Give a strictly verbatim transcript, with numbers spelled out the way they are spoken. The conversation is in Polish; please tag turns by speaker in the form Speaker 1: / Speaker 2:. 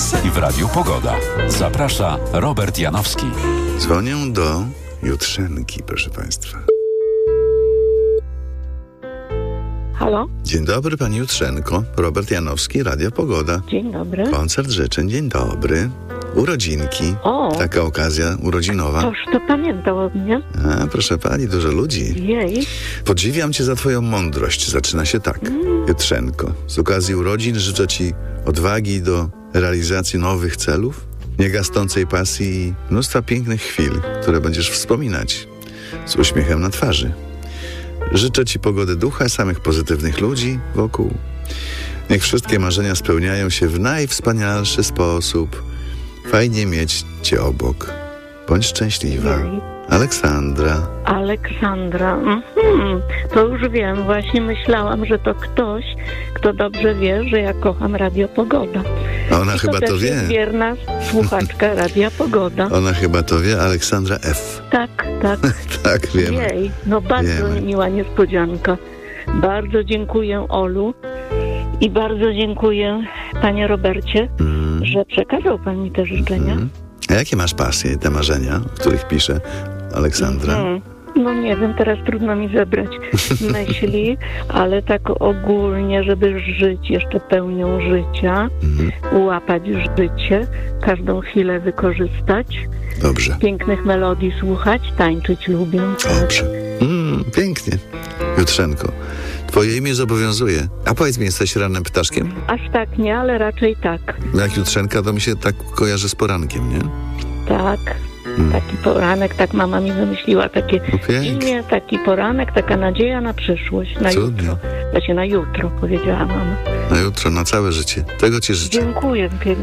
Speaker 1: I w Radiu Pogoda. Zaprasza Robert Janowski.
Speaker 2: Dzwonię do Jutrzenki, proszę Państwa.
Speaker 3: Halo?
Speaker 2: Dzień dobry, pani Jutrzenko. Robert Janowski, Radio Pogoda.
Speaker 3: Dzień dobry.
Speaker 2: Koncert życzeń, dzień dobry. Urodzinki.
Speaker 3: O.
Speaker 2: Taka okazja urodzinowa.
Speaker 3: Toż to pamiętał od mnie.
Speaker 2: A, proszę pani, dużo ludzi.
Speaker 3: Jej.
Speaker 2: Podziwiam cię za twoją mądrość. Zaczyna się tak. Mm. Jutrzenko, z okazji urodzin życzę ci odwagi do realizacji nowych celów, niegasnącej pasji i mnóstwa pięknych chwil, które będziesz wspominać z uśmiechem na twarzy. Życzę ci pogody ducha, samych pozytywnych ludzi wokół. Niech wszystkie marzenia spełniają się w najwspanialszy sposób. Fajnie mieć cię obok. Bądź szczęśliwa.
Speaker 3: Jej.
Speaker 2: Aleksandra.
Speaker 3: Aleksandra. Mhm. To już wiem. Właśnie myślałam, że to ktoś, kto dobrze wie, że ja kocham Radio Pogoda.
Speaker 2: Ona
Speaker 3: I
Speaker 2: chyba
Speaker 3: to,
Speaker 2: to
Speaker 3: też
Speaker 2: wie.
Speaker 3: jest wierna słuchaczka Radia Pogoda.
Speaker 2: Ona chyba to wie. Aleksandra F.
Speaker 3: Tak, tak.
Speaker 2: Tak, wiemy.
Speaker 3: Jej. No bardzo
Speaker 2: Wiemy.
Speaker 3: miła niespodzianka. Bardzo dziękuję, Olu. I bardzo dziękuję, panie Robercie,
Speaker 2: Mm.
Speaker 3: że przekazał pan mi te życzenia.
Speaker 2: Mm. A jakie masz pasje, te marzenia, o których pisze Aleksandra?
Speaker 3: Hmm. No nie wiem, teraz trudno mi zebrać myśli, ale tak ogólnie, żeby żyć jeszcze pełnią życia,
Speaker 2: Mm.
Speaker 3: łapać życie, każdą chwilę wykorzystać,
Speaker 2: Dobrze.
Speaker 3: pięknych melodii słuchać, tańczyć lubię.
Speaker 2: Dobrze. Mm, pięknie. Jutrzenko, twoje imię zobowiązuje. A powiedz mi, jesteś rannym ptaszkiem?
Speaker 3: Aż tak nie, ale raczej tak.
Speaker 2: Jak Jutrzenka, to mi się tak kojarzy z porankiem, nie?
Speaker 3: Tak.
Speaker 2: Mm.
Speaker 3: Taki poranek, tak mama mi wymyśliła takie
Speaker 2: No pięknie.
Speaker 3: imię, taki poranek, taka nadzieja na przyszłość, na
Speaker 2: Cudnie.
Speaker 3: jutro. Znaczy na jutro, powiedziała mama.
Speaker 2: Na jutro, na całe życie. Tego ci życzę.
Speaker 3: Dziękuję pięknie.